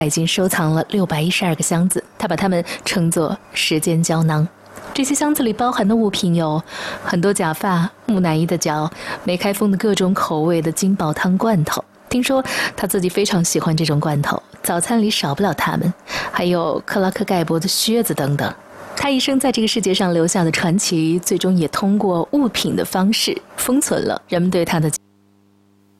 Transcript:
已经收藏了612个箱子，他把它们称作时间胶囊。这些箱子里包含的物品有很多假发、木乃伊的脚、没开封的各种口味的金宝汤罐头。听说他自己非常喜欢这种罐头，早餐里少不了它们，还有克拉克盖博的靴子等等。他一生在这个世界上留下的传奇，最终也通过物品的方式封存了人们对他的